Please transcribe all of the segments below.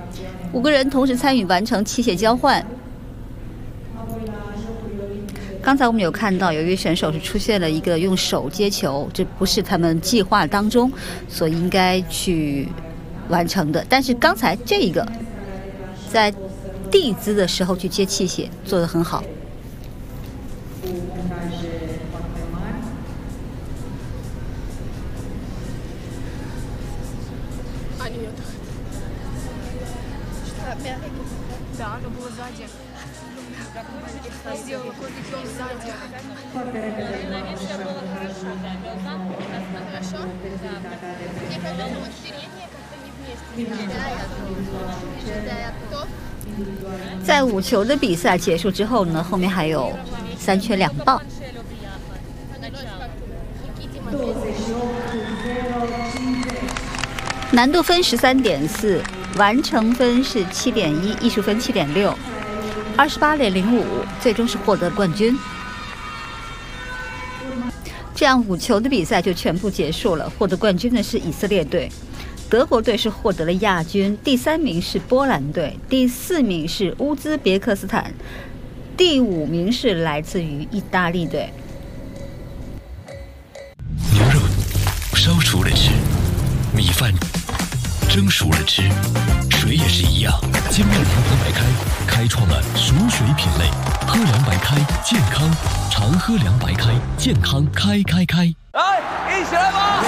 5个人同时参与完成器械交换。刚才我们有看到有一位选手是出现了一个用手接球，这不是他们计划当中所应该去完成的。但是刚才这一个在地姿的时候去接器械做得很好。在5球的比赛结束之后呢，后面还有3圈2棒。难度分13.4，完成分是7.1，艺术分7.6，28.05，最终是获得冠军。这样5球的比赛就全部结束了，获得冠军的是以色列队，德国队是获得了亚军，第3名是波兰队，第4名是乌兹别克斯坦，第5名是来自于意大利队。 牛肉烧熟了吃，米饭蒸熟了吃，水也是一样。精酿长河白开开创了熟水品类，喝凉白开健康，常喝凉白开健康开。 来，一起来吧！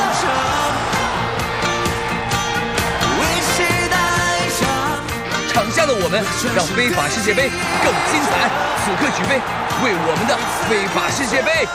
场下的我们让非法世界杯更精彩，此刻举杯，为我们的非法世界杯。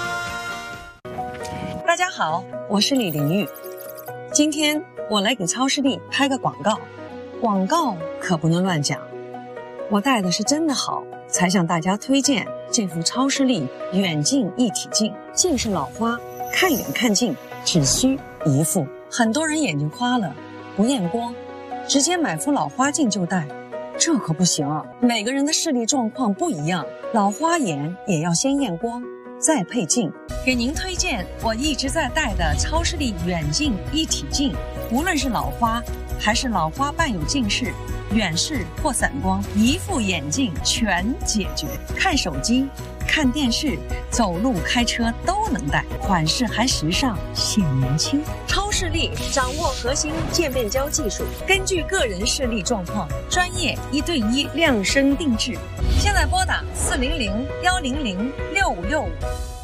大家好，我是李玲玉。今天我来给超视力拍个广告，广告可不能乱讲。我戴的是真的好，才向大家推荐这副超视力远近一体镜。近视老花，看远看近只需一副。很多人眼睛花了不验光，直接买副老花镜就戴，这可不行啊！每个人的视力状况不一样，老花眼也要先验光再配镜。给您推荐我一直在戴的超视力远近一体镜，无论是老花还是老花伴有近视、远视或散光，一副眼镜全解决。看手机、看电视、走路、开车都能戴，款式还时尚显年轻。超视力掌握核心渐变焦技术，根据个人视力状况，专业1对1量身定制。现在拨打400-100-6565。